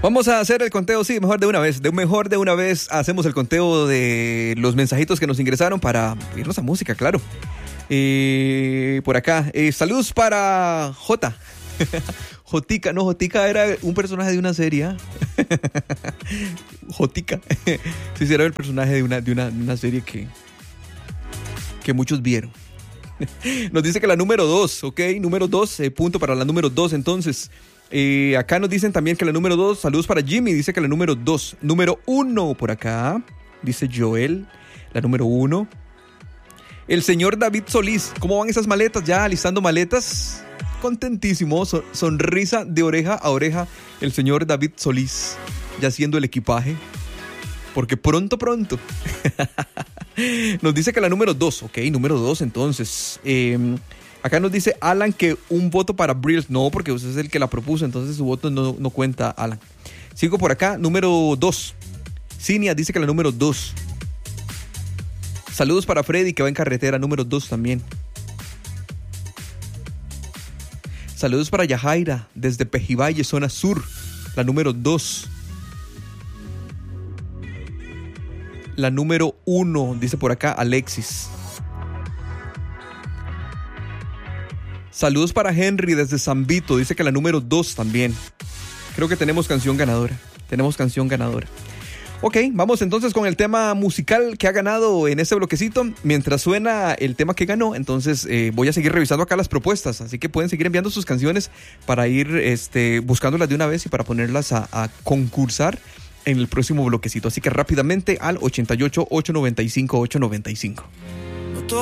Vamos a hacer el conteo, sí, mejor de una vez hacemos el conteo de los mensajitos que nos ingresaron para irnos a música, claro. Por acá, saludos para Jota. Jotica, no, Jotica era un personaje de una serie. Jotica. Sí, era el personaje de una serie que muchos vieron. Nos dice que la número 2, ¿ok? Número 2, punto para la número 2, entonces. Acá nos dicen también que la número 2, saludos para Jimmy, dice que la número 2. Número 1 por acá, dice Joel, la número 1. El señor David Solís, ¿cómo van esas maletas? Ya alistando maletas. Contentísimo, sonrisa de oreja a oreja. El señor David Solís, ya haciendo el equipaje. Porque pronto. Nos dice que la número 2, ok, número 2 entonces. Acá nos dice Alan que un voto para Brills. No, porque usted es el que la propuso, entonces su voto no cuenta, Alan. Sigo por acá, número 2. Cinia dice que la número 2. Saludos para Freddy que va en carretera, número 2 también. Saludos para Yajaira desde Pejivalle, zona sur, la número 2. La número 1, dice por acá Alexis. Saludos para Henry desde San Vito, dice que la número 2 también. Creo que tenemos canción ganadora. Ok, vamos entonces con el tema musical que ha ganado en este bloquecito. Mientras suena el tema que ganó, entonces voy a seguir revisando acá las propuestas. Así que pueden seguir enviando sus canciones para ir buscándolas de una vez y para ponerlas a concursar en el próximo bloquecito. Así que rápidamente al 88 895 895.